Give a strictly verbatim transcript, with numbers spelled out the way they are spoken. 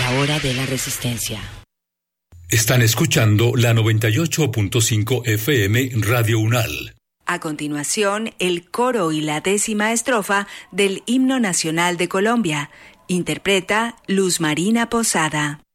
la hora de la resistencia. Están escuchando la noventa y ocho punto cinco F M Radio UNAL. A continuación, el coro y la décima estrofa del Himno Nacional de Colombia. Interpreta Luz Marina Posada.